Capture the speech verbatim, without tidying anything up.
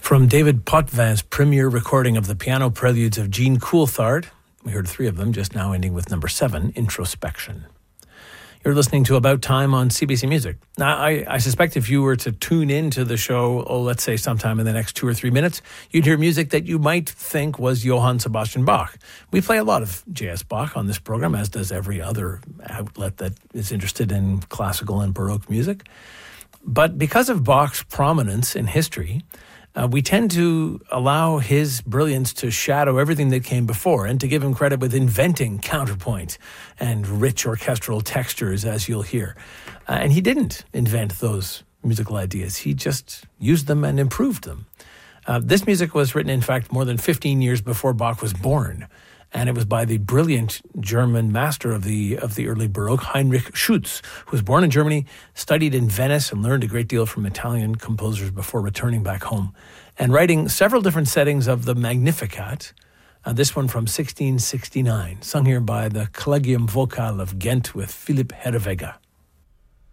From David Potvin's premier recording of the piano preludes of Jean Coulthard, we heard three of them just now, ending with number seven, Introspection. You're listening to About Time on C B C Music. Now, I, I suspect if you were to tune into the show, oh, let's say sometime in the next two or three minutes, you'd hear music that you might think was Johann Sebastian Bach. We play a lot of J S Bach on this program, as does every other outlet that is interested in classical and Baroque music. But because of Bach's prominence in history, Uh, we tend to allow his brilliance to shadow everything that came before and to give him credit with inventing counterpoint and rich orchestral textures, as you'll hear. Uh, and he didn't invent those musical ideas. He just used them and improved them. Uh, this music was written, in fact, more than fifteen years before Bach was born. And it was by the brilliant German master of the of the early Baroque, Heinrich Schütz, who was born in Germany, studied in Venice, and learned a great deal from Italian composers before returning back home and writing several different settings of the Magnificat. Uh, this one from sixteen sixty-nine, sung here by the Collegium Vocal of Ghent with Philipp Herreweghe.